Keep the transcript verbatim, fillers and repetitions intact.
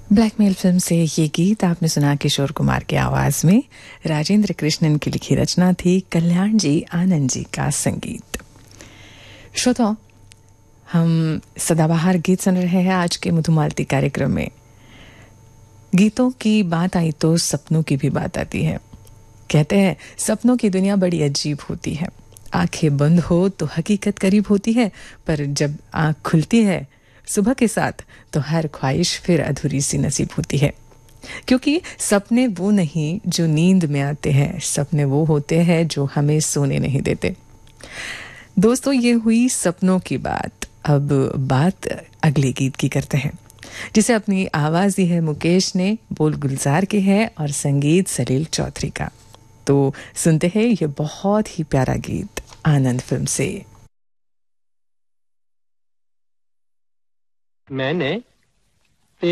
Blackmail film से ये गीत आपने सुना किशोर कुमार की आवाज में। राजेंद्र कृष्णन की लिखी रचना थी, कल्याण जी आनंद जी का संगीत। श्रोताओं, हम सदाबहार गीत सुन रहे हैं आज के मधुमालती कार्यक्रम में। गीतों की बात आई तो सपनों की भी बात आती है। कहते हैं सपनों की दुनिया बड़ी अजीब होती है। आंखें बंद हो तो हकीकत करीब होती है, पर जब आंख खुलती है सुबह के साथ तो हर ख्वाहिश फिर अधूरी सी नसीब होती है। क्योंकि सपने वो नहीं जो नींद में आते हैं, सपने वो होते हैं जो हमें सोने नहीं देते। दोस्तों, ये हुई सपनों की बात। अब बात अगले गीत की करते हैं, जिसे अपनी आवाज दी है मुकेश ने, बोल गुलजार के है और संगीत सलील चौधरी का। तो सुनते हैं ये बहुत ही प्यारा गीत आनंद फिल्म से। मैंने